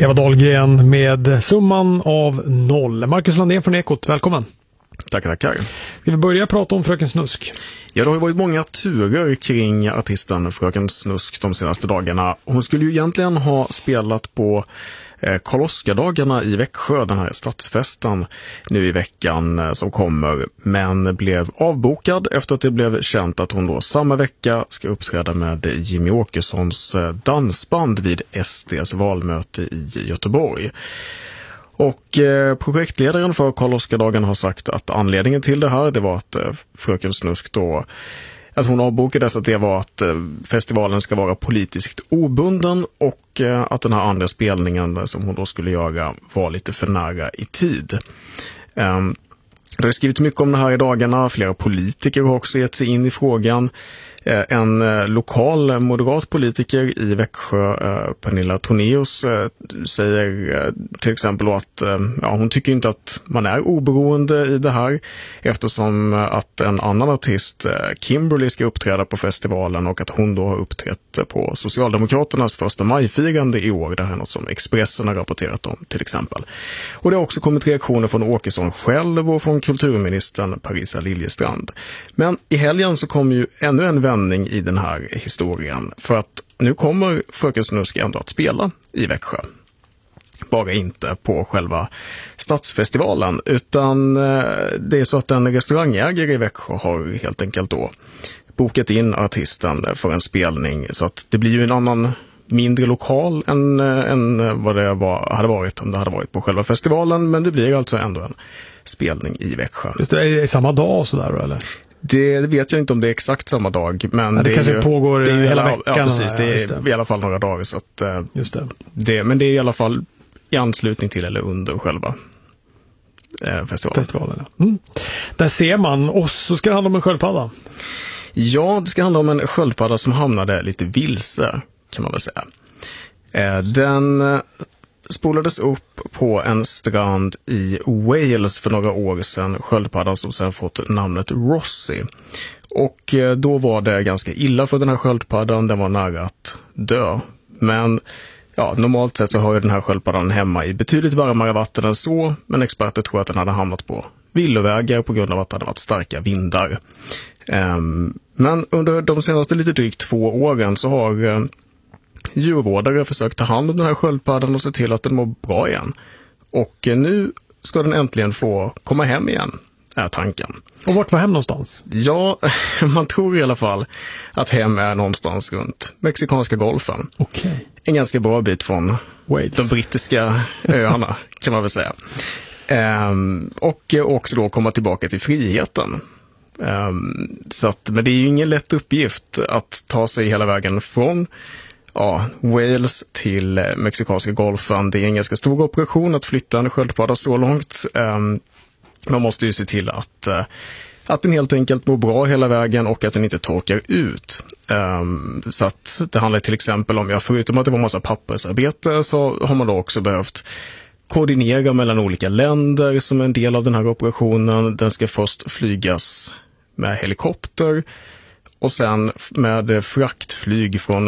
Eva Dahlgren med summan av 0. Marcus Landén från Ekot, välkommen. Tackar. Ska vi börja prata om Fröken Snusk? Ja, det har ju varit många turer kring artisten Fröken Snusk de senaste dagarna. Hon skulle ju egentligen ha spelat på Karl-Oskar-dagarna i Växjö, den här stadsfesten nu i veckan som kommer, men blev avbokad efter att det blev känt att hon då samma vecka ska uppträda med Jimmy Åkessons dansband vid SDs valmöte i Göteborg. Och projektledaren för Karl-Oskar-dagen har sagt att anledningen till det här, det var att Fröken Snusk då, att hon avbokades, att det var att festivalen ska vara politiskt obunden och att den här andra spelningen som hon då skulle göra var lite för nära i tid. Det har skrivit mycket om det här i dagarna, flera politiker har också gett sig in i frågan. En lokal moderat politiker i Växjö, Pernilla Tornéus, säger till exempel att hon tycker inte att man är oberoende i det här, eftersom att en annan artist, Kimberly, ska uppträda på festivalen och att hon då har uppträtt på Socialdemokraternas första majfirande i år. Det här är något som Expressen har rapporterat om till exempel. Och det har också kommit reaktioner från Åkesson själv och från kulturministern Parisa Liljestrand. Men i helgen så kom ju ännu en vändning i den här historien, för att nu kommer Fröken Snusk ändå att spela i Växjö. Bara inte på själva stadsfestivalen, utan det är så att en restaurangägare i Växjö har helt enkelt då bokat in artisten för en spelning, så att det blir ju en annan mindre lokal än vad det hade varit om det hade varit på själva festivalen, men det blir alltså ändå en spelning i Växjö. Just det, är det samma dag och sådär eller? Det vet jag inte om det är exakt samma dag, men det kanske pågår det är hela veckan. Ja, precis. Det är i alla fall några dagar. Så att, just det. Men det är i alla fall i anslutning till eller under själva festivalen. Där ser man. Och så ska det handla om en sköldpadda. Ja, det ska handla om en sköldpadda som hamnade lite vilse, kan man väl säga. Den spolades upp på en strand i Wales för några år sedan, sköldpaddan som sedan fått namnet Rossie. Och då var det ganska illa för den här sköldpaddan, den var nära att dö. Men normalt sett så har ju den här sköldpaddan hemma i betydligt varmare vatten än så, men experter tror att den hade hamnat på villovägar på grund av att det hade varit starka vindar. Men under de senaste lite drygt 2 åren så har djurvårdare försökt ta hand om den här sköldpaddan och se till att den mår bra igen. Och nu ska den äntligen få komma hem igen, är tanken. Och vart var hem någonstans? Ja, man tror i alla fall att hem är någonstans runt Mexikanska golfen. Okay. En ganska bra bit från Wales. De brittiska öarna, kan man väl säga. Och också då komma tillbaka till friheten. Men det är ju ingen lätt uppgift att ta sig hela vägen från Wales till Mexikanska golfen. Det är en ganska stor operation att flytta en sköldpadda så långt. Man måste ju se till att den helt enkelt mår bra hela vägen och att den inte torkar ut. Så att det handlar till exempel om, förutom att det var en massa pappersarbete, så har man då också behövt koordinera mellan olika länder som en del av den här operationen. Den ska först flygas med helikopter och sen med fraktflyg från